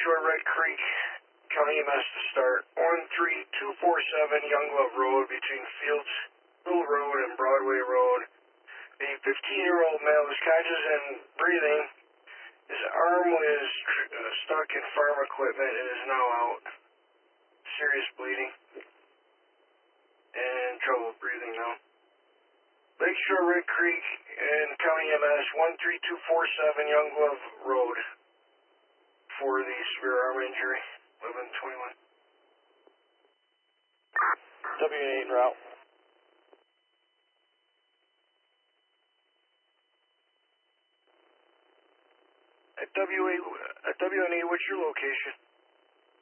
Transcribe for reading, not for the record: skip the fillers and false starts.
Lakeshore, Red Creek, County EMS to start. 13247 Young Love Road between Fields Hill Road and Broadway Road. A 15-year-old male is conscious and breathing. His arm was stuck in farm equipment and is now out. Serious bleeding and trouble breathing now. Lakeshore, Red Creek, and County EMS 13247 Young Love Road for the severe arm injury, 1121. W8 en route. At WNE, what's your location?